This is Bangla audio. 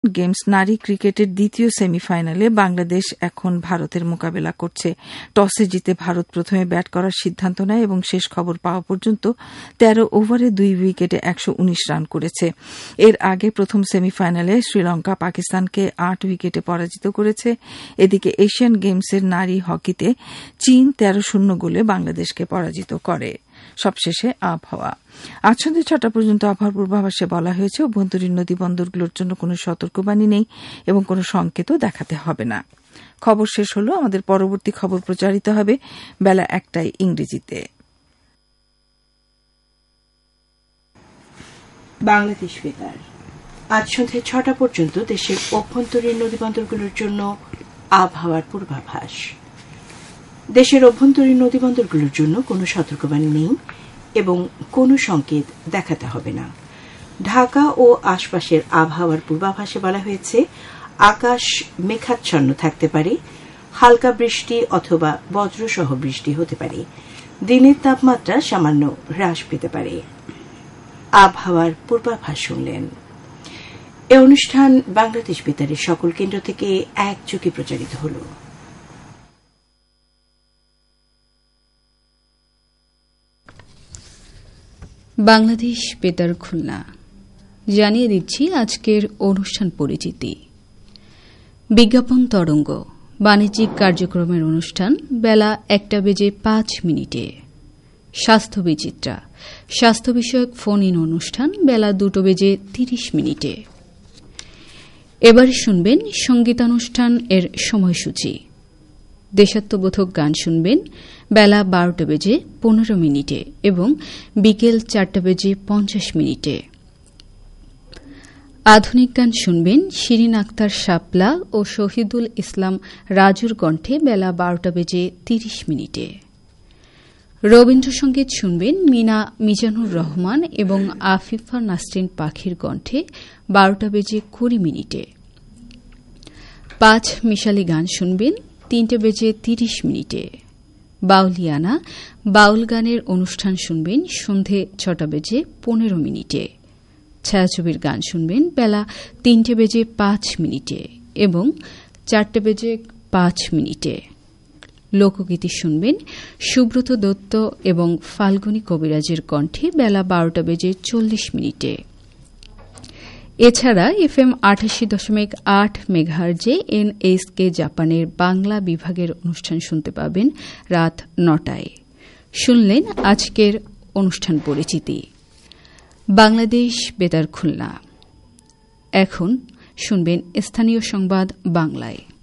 গেমস নারী ক্রিকেটের দ্বিতীয় সেমিফাইনালে বাংলাদেশ এখন ভারতের মোকাবেলা করছে। টসে জিতে ভারত প্রথমে ব্যাট করার সিদ্ধান্ত নেয় এবং শেষ খবর পাওয়া পর্যন্ত ১৩ ওভারে ২ উইকেটে ১১৯ রান করেছে। এর আগে প্রথম সেমিফাইনালে শ্রীলঙ্কা পাকিস্তানকে ৮ উইকেটে পরাজিত করেছে। এদিকে এশিয়ান গেমসের নারী হকিতে চীন ১৩-০ গোলে বাংলাদেশকে পরাজিত করে। সবশেষে আবহাওয়া। আজ সন্ধ্যে ৬টা পর্যন্ত আবহাওয়ার পূর্বাভাসে বলা হয়েছে অভ্যন্তরীণ নদী বন্দরগুলোর জন্য কোনো সতর্কবাণী নেই এবং কোনো সংকেতও দেখাতে হবে না। খবর শেষ হল। আমাদের পরবর্তী খবর প্রচারিত হবে বেলা ১টায় ইংরেজিতে। বাংলাদেশ বেতার আজ সন্ধ্যে ৬টা পর্যন্ত দেশের অভ্যন্তরীণ নদী বন্দরগুলোর জন্য আবহাওয়ার পূর্বাভাস। দেশের অভ্যন্তরীণ নদীবন্দরগুলোর জন্য কোনো সতর্কবাণী নেই এবং কোনো সংকেত দেখাতে হবে না। ঢাকা ও আশপাশের আবহাওয়ার পূর্বাভাসে বলা হয়েছে আকাশ মেঘাচ্ছন্ন থাকতে পারে, হালকা বৃষ্টি অথবা বজ্রসহ বৃষ্টি হতে পারে, দিনের তাপমাত্রা সামান্য হ্রাস পেতে পারে। আবহাওয়ার পূর্বাভাস শুনলেন। এ অনুষ্ঠান বাংলাদেশ বেতারের সকল কেন্দ্র থেকে একযোগে প্রচারিত হল। বাংলাদেশ বেতার খুলনা জানিয়ে দিচ্ছি আজকের অনুষ্ঠান পরিচিতি। বিজ্ঞাপন তরঙ্গ বাণিজ্যিক কার্যক্রমের অনুষ্ঠান বেলা ১:০৫। স্বাস্থ্য বিচিত্রা স্বাস্থ্য বিষয়ক ফোন ইন অনুষ্ঠান বেলা ২:৩০। এবার শুনবেন সঙ্গীতানুষ্ঠান এর সময়সূচি। দেশাত্মবোধক গান শুনবেন বেলা ১২:১৫ এবং বিকেল ৪:৫০। আধুনিক গান শুনবেন শিরিন আক্তার শাপলা ও শহীদুল ইসলাম রাজুর কণ্ঠে বেলা ১২:৩০। রবীন্দ্রসঙ্গীত শুনবেন মিনা মিজানুর রহমান এবং আফিফা নাসরিন পাখির কণ্ঠে ১২:২০। ৫ মিশালি গান শুনবেন ৩:৩০। বাউলিয়ানা বাউল গানের অনুষ্ঠান শুনবেন সন্ধে ৬:১৫। ছায়াছবির গান শুনবেন বেলা ৩:০৫ এবং ৪:০৫। লোকগীতি শুনবেন সুব্রত দত্ত এবং ফাল্গুনী কবিরাজের কণ্ঠে বেলা ১২:৪০। এছাড়া এফএম ৮৮.৮ মেগাহার্জে এনএসকে জাপানের বাংলা বিভাগের অনুষ্ঠান শুনতে পাবেন রাত ৯টায়। শুনলেন আজকের অনুষ্ঠান পরিচিতি। বাংলাদেশ বেতার খুলনা। এখন শুনবেন স্থানীয় সংবাদ বাংলায়।